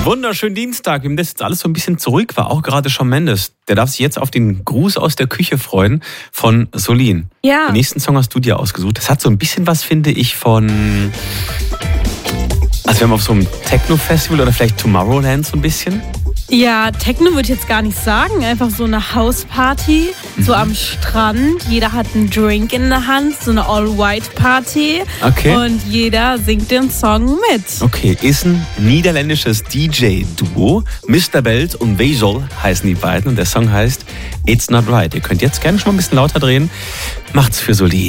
Wunderschönen Dienstag. Wir haben das jetzt alles so ein bisschen zurück, war auch gerade Shawn Mendes. Der darf sich jetzt auf den Gruß aus der Küche freuen von Solin. Ja. Den nächsten Song hast du dir ausgesucht. Das hat so ein bisschen was, finde ich, von... Also wir haben auf so einem Techno-Festival oder vielleicht Tomorrowland so ein bisschen. Ja, Techno würde ich jetzt gar nicht sagen. Einfach so eine Hausparty, so am Strand. Jeder hat einen Drink in der Hand, so eine All-White-Party. Okay. Und jeder singt den Song mit. Okay, ist ein niederländisches DJ-Duo. Mr. Belt und Wezel heißen die beiden und der Song heißt It's Not Right. Ihr könnt jetzt gerne schon mal ein bisschen lauter drehen. Macht's für Solin.